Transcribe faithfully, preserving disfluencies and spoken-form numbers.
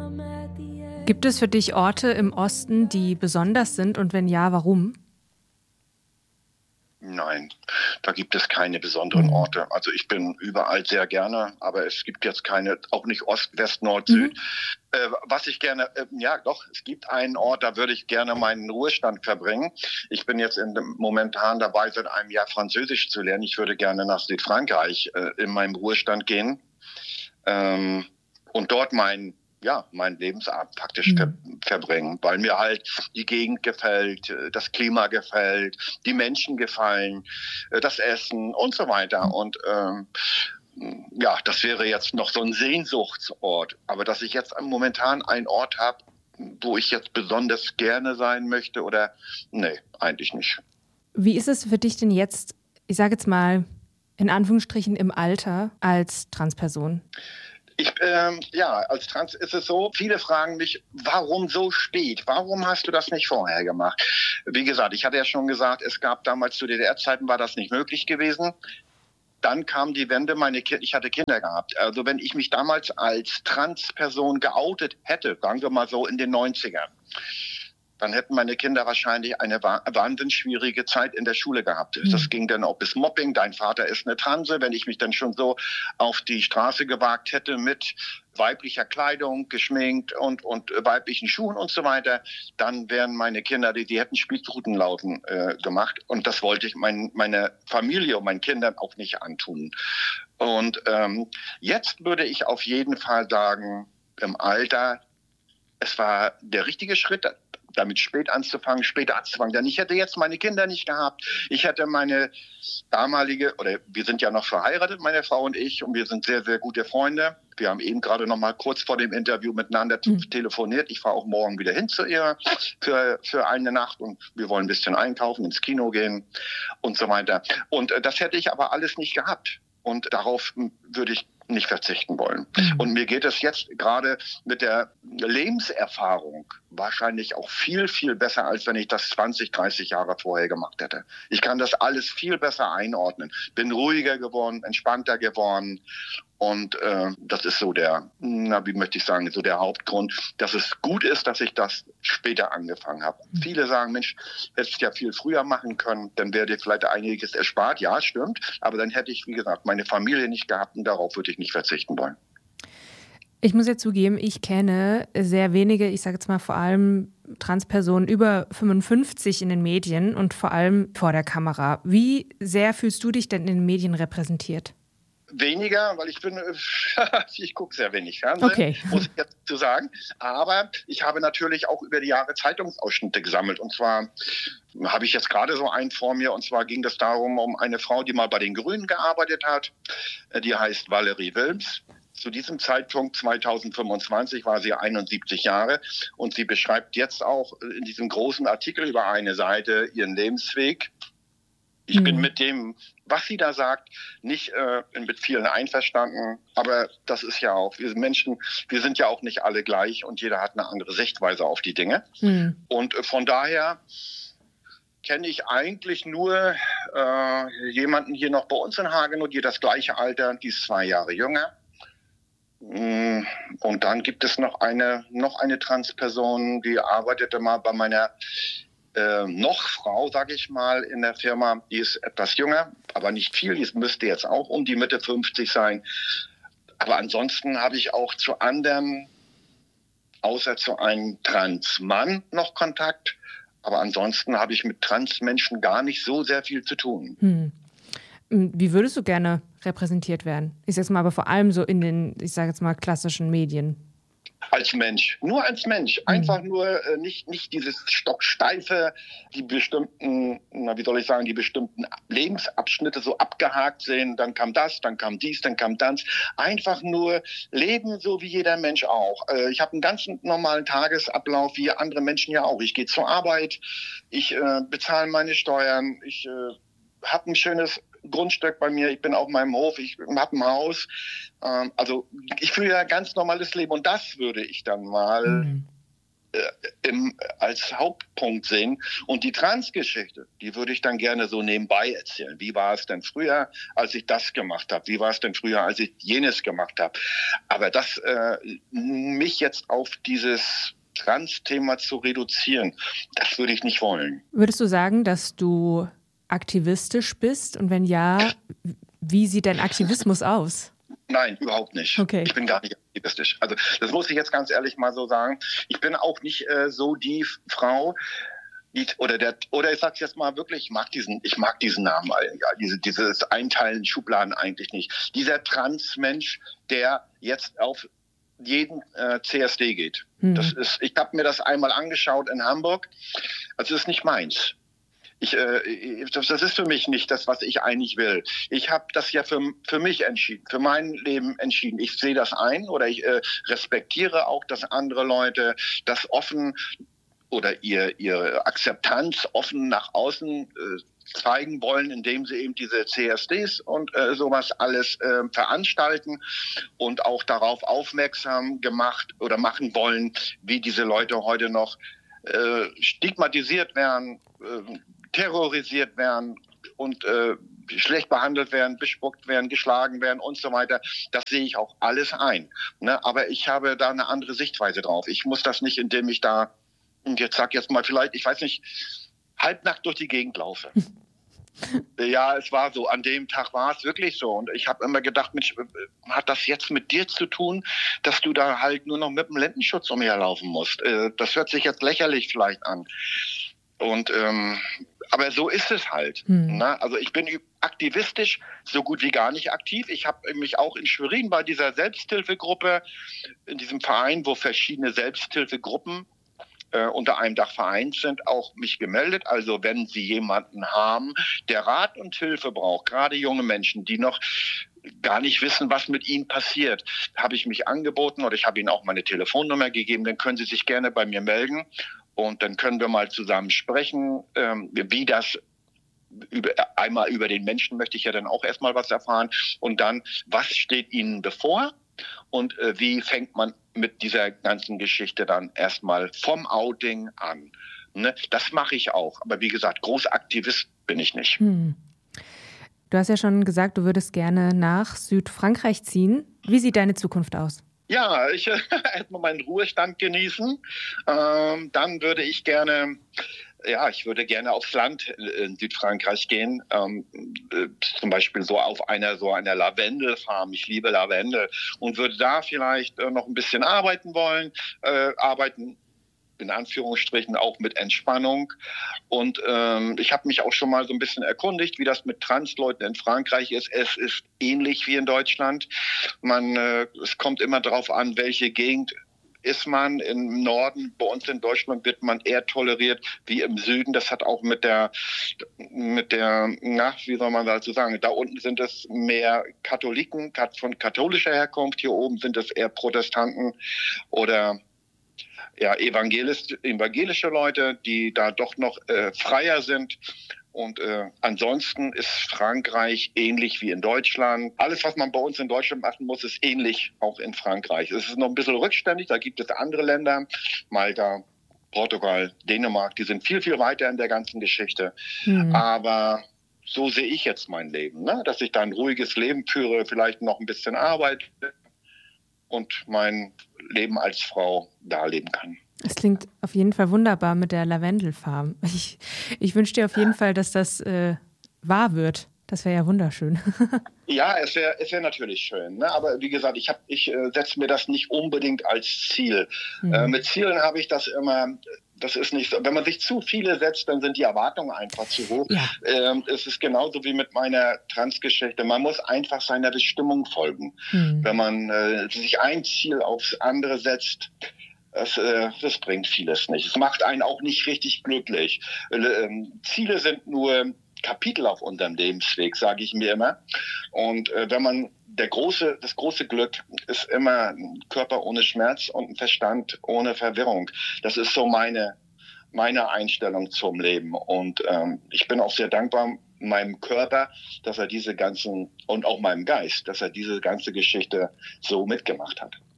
Gibt es für dich Orte im Osten, die besonders sind und wenn ja, warum? Nein, da gibt es keine besonderen Mhm. Orte. Also ich bin überall sehr gerne, aber es gibt jetzt keine, auch nicht Ost, West, Nord, Mhm. Süd. Äh, was ich gerne, äh, ja doch, es gibt einen Ort, da würde ich gerne meinen Ruhestand verbringen. Ich bin jetzt in dem, momentan dabei, seit einem Jahr Französisch zu lernen. Ich würde gerne nach Südfrankreich äh, in meinem Ruhestand gehen ähm, und dort mein ja, mein Lebensabend praktisch ver- verbringen, weil mir halt die Gegend gefällt, äh, das Klima gefällt, die Menschen gefallen, äh, das Essen und so weiter. Und ähm, ja, das wäre jetzt noch so ein Sehnsuchtsort. Aber dass ich jetzt momentan einen Ort habe, wo ich jetzt besonders gerne sein möchte oder, nee, eigentlich nicht. Wie ist es für dich denn jetzt, ich sage jetzt mal, in Anführungsstrichen im Alter als Transperson? Ich, ähm, ja, als Trans ist es so, viele fragen mich, warum so spät? Warum hast du das nicht vorher gemacht? Wie gesagt, ich hatte ja schon gesagt, es gab damals zu D D R-Zeiten war das nicht möglich gewesen. Dann kam die Wende, meine Ki- ich hatte Kinder gehabt. Also wenn ich mich damals als Transperson geoutet hätte, sagen wir mal so in den neunzigern, dann hätten meine Kinder wahrscheinlich eine wa- wahnsinnig schwierige Zeit in der Schule gehabt. Mhm. Das ging dann auch bis Mobbing. Dein Vater ist eine Transe. Wenn ich mich dann schon so auf die Straße gewagt hätte mit weiblicher Kleidung, geschminkt und, und weiblichen Schuhen und so weiter, dann wären meine Kinder, die, die hätten Spießrutenlauten äh, gemacht. Und das wollte ich mein, meine Familie und meinen Kindern auch nicht antun. Und ähm, jetzt würde ich auf jeden Fall sagen, im Alter, es war der richtige Schritt, damit spät anzufangen, später anzufangen. Denn ich hätte jetzt meine Kinder nicht gehabt. Ich hätte meine damalige, oder wir sind ja noch verheiratet, meine Frau und ich, und wir sind sehr, sehr gute Freunde. Wir haben eben gerade noch mal kurz vor dem Interview miteinander Mhm. telefoniert. Ich fahre auch morgen wieder hin zu ihr für, für eine Nacht und wir wollen ein bisschen einkaufen, ins Kino gehen und so weiter. Und äh, das hätte ich aber alles nicht gehabt. Und darauf m, würde ich nicht verzichten wollen. Mhm. Und mir geht es jetzt gerade mit der Lebenserfahrung wahrscheinlich auch viel, viel besser, als wenn ich das zwanzig, dreißig Jahre vorher gemacht hätte. Ich kann das alles viel besser einordnen. Bin ruhiger geworden, entspannter geworden. Und äh, das ist so der, na, wie möchte ich sagen, so der Hauptgrund, dass es gut ist, dass ich das später angefangen habe. Mhm. Viele sagen, Mensch, hättest du ja viel früher machen können, dann wäre dir vielleicht einiges erspart. Ja, stimmt. Aber dann hätte ich, wie gesagt, meine Familie nicht gehabt und darauf würde ich nicht verzichten wollen. Ich muss jetzt zugeben, ich kenne sehr wenige, ich sage jetzt mal vor allem Transpersonen über fünfundfünfzig in den Medien und vor allem vor der Kamera. Wie sehr fühlst du dich denn in den Medien repräsentiert? Weniger, weil ich bin, ich gucke sehr wenig Fernsehen, Okay. muss ich jetzt zu sagen. Aber ich habe natürlich auch über die Jahre Zeitungsausschnitte gesammelt. Und zwar habe ich jetzt gerade so einen vor mir. Und zwar ging es darum, um eine Frau, die mal bei den Grünen gearbeitet hat. Die heißt Valerie Wilms. Zu diesem Zeitpunkt zweitausendfünfundzwanzig war sie einundsiebzig Jahre und sie beschreibt jetzt auch in diesem großen Artikel über eine Seite ihren Lebensweg. Ich mhm. bin mit dem, was sie da sagt, nicht äh, mit vielen einverstanden, aber das ist ja auch, wir Menschen, wir sind ja auch nicht alle gleich und jeder hat eine andere Sichtweise auf die Dinge. Mhm. Und äh, von daher kenne ich eigentlich nur äh, jemanden hier noch bei uns in Hagenow, die das gleiche Alter, die ist zwei Jahre jünger. Und dann gibt es noch eine, noch eine Transperson, die arbeitete mal bei meiner äh, noch Frau, sage ich mal, in der Firma. Die ist etwas jünger, aber nicht viel. Die müsste jetzt auch um die Mitte fünfzig sein. Aber ansonsten habe ich auch zu anderen, außer zu einem Transmann, noch Kontakt. Aber ansonsten habe ich mit Transmenschen gar nicht so sehr viel zu tun. Hm. Wie würdest du gerne repräsentiert werden? Ich sag's mal, aber vor allem so in den, ich sage jetzt mal, klassischen Medien. Als Mensch, nur als Mensch. Einfach mhm. nur äh, nicht, nicht dieses stocksteife, die bestimmten, na, wie soll ich sagen, die bestimmten Lebensabschnitte so abgehakt sehen. Dann kam das, dann kam dies, dann kam das. Einfach nur leben, so wie jeder Mensch auch. Äh, ich habe einen ganz normalen Tagesablauf, wie andere Menschen ja auch. Ich gehe zur Arbeit, ich äh, bezahle meine Steuern, ich äh, habe ein schönes Grundstück bei mir, ich bin auf meinem Hof, ich habe ein Haus. Ähm, also ich führe ja ein ganz normales Leben und das würde ich dann mal mhm. Im, als Hauptpunkt sehen. Und die Transgeschichte, die würde ich dann gerne so nebenbei erzählen. Wie war es denn früher, als ich das gemacht habe? Wie war es denn früher, als ich jenes gemacht habe? Aber das, äh, mich jetzt auf dieses Trans-Thema zu reduzieren, das würde ich nicht wollen. Würdest du sagen, dass du aktivistisch bist? Und wenn ja, wie sieht dein Aktivismus aus? Nein, überhaupt nicht. Okay. Ich bin gar nicht aktivistisch. Also das muss ich jetzt ganz ehrlich mal so sagen. Ich bin auch nicht äh, so die Frau, die, oder der, oder ich sag's jetzt mal wirklich, ich mag diesen, ich mag diesen Namen, ja, diese, dieses Einteilen Schubladen eigentlich nicht. Dieser Transmensch, der jetzt auf jeden äh, C S D geht. Hm. Das ist, ich habe mir das einmal angeschaut in Hamburg. Also das ist nicht meins. Ich, äh, das ist für mich nicht das, was ich eigentlich will. Ich habe das ja für, für mich entschieden, für mein Leben entschieden. Ich sehe das ein oder ich äh, respektiere auch, dass andere Leute das offen oder ihr, ihre Akzeptanz offen nach außen äh, zeigen wollen, indem sie eben diese C S Ds und äh, sowas alles äh, veranstalten und auch darauf aufmerksam gemacht oder machen wollen, wie diese Leute heute noch äh, stigmatisiert werden, äh, terrorisiert werden und äh, schlecht behandelt werden, bespuckt werden, geschlagen werden und so weiter. Das sehe ich auch alles ein. Ne? Aber ich habe da eine andere Sichtweise drauf. Ich muss das nicht, indem ich da, und jetzt sag jetzt mal vielleicht, ich weiß nicht, halbnackt durch die Gegend laufe. Ja, es war so. An dem Tag war es wirklich so. Und ich habe immer gedacht, Mensch, hat das jetzt mit dir zu tun, dass du da halt nur noch mit dem Lendenschutz umherlaufen musst? Das hört sich jetzt lächerlich vielleicht an. Und ähm, aber so ist es halt. Hm. Ne? Also ich bin aktivistisch so gut wie gar nicht aktiv. Ich habe mich auch in Schwerin bei dieser Selbsthilfegruppe, in diesem Verein, wo verschiedene Selbsthilfegruppen äh, unter einem Dach vereint sind, auch mich gemeldet. Also wenn Sie jemanden haben, der Rat und Hilfe braucht, gerade junge Menschen, die noch gar nicht wissen, was mit ihnen passiert, habe ich mich angeboten oder ich habe ihnen auch meine Telefonnummer gegeben, dann können Sie sich gerne bei mir melden. Und dann können wir mal zusammen sprechen, ähm, wie das über, einmal über den Menschen möchte ich ja dann auch erstmal was erfahren. Und dann, was steht Ihnen bevor? Und äh, wie fängt man mit dieser ganzen Geschichte dann erstmal vom Outing an? Ne? Das mache ich auch. Aber wie gesagt, Großaktivist bin ich nicht. Hm. Du hast ja schon gesagt, du würdest gerne nach Südfrankreich ziehen. Wie sieht deine Zukunft aus? Ja, ich äh, erstmal meinen Ruhestand genießen. Ähm, dann würde ich gerne, ja, ich würde gerne aufs Land in Südfrankreich gehen. Ähm, äh, zum Beispiel so auf einer so einer Lavendelfarm. Ich liebe Lavendel und würde da vielleicht äh, noch ein bisschen arbeiten wollen, äh, arbeiten. In Anführungsstrichen auch mit Entspannung. Und ähm, ich habe mich auch schon mal so ein bisschen erkundigt, wie das mit Transleuten in Frankreich ist. Es ist ähnlich wie in Deutschland. Man, äh, es kommt immer darauf an, welche Gegend ist man. Im Norden, bei uns in Deutschland, wird man eher toleriert wie im Süden. Das hat auch mit der, mit der, na, wie soll man dazu sagen, da unten sind es mehr Katholiken von katholischer Herkunft, hier oben sind es eher Protestanten oder ja, evangelisch, evangelische Leute, die da doch noch äh, freier sind. Und äh, ansonsten ist Frankreich ähnlich wie in Deutschland. Alles, was man bei uns in Deutschland machen muss, ist ähnlich auch in Frankreich. Es ist noch ein bisschen rückständig, da gibt es andere Länder, Malta, Portugal, Dänemark, die sind viel, viel weiter in der ganzen Geschichte. Mhm. Aber so sehe ich jetzt mein Leben, ne? Dass ich da ein ruhiges Leben führe, vielleicht noch ein bisschen arbeite und mein Leben als Frau darleben kann. Es klingt auf jeden Fall wunderbar mit der Lavendelfarm. Ich, ich wünsche dir auf jeden Fall, dass das äh, wahr wird. Das wäre ja wunderschön. Ja, es wäre es wär natürlich schön. Ne? Aber wie gesagt, ich, hab, ich äh, setze mir das nicht unbedingt als Ziel. Mhm. Äh, mit Zielen habe ich das immer, das ist nicht so. Wenn man sich zu viele setzt, dann sind die Erwartungen einfach zu hoch. Ja. Ähm, es ist genauso wie mit meiner Transgeschichte. Man muss einfach seiner Bestimmung folgen. Mhm. Wenn man äh, sich ein Ziel aufs andere setzt, Das, äh, das bringt vieles nicht. Es macht einen auch nicht richtig glücklich. Äh, Ziele sind nur Kapitel auf unserem Lebensweg, sage ich mir immer. Und äh, wenn man der große, das große Glück ist immer ein Körper ohne Schmerz und ein Verstand ohne Verwirrung. Das ist so meine meine Einstellung zum Leben. Und ähm, ich bin auch sehr dankbar meinem Körper, dass er diese ganzen und auch meinem Geist, dass er diese ganze Geschichte so mitgemacht hat.